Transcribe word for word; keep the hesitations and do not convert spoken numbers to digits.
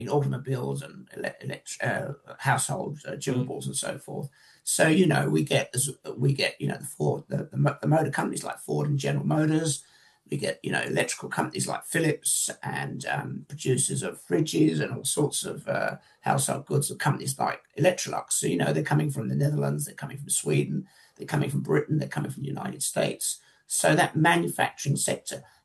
automobiles and ele- elect- uh, household uh, Mm. durables and so forth. So you know we get we get you know the Ford the, the, the motor companies like Ford and General Motors. We get you know electrical companies like Philips and um, producers of fridges and all sorts of uh, household goods. And companies like Electrolux. So you know they're coming from the Netherlands, they're coming from Sweden, they're coming from Britain, they're coming from the United States. So that manufacturing sector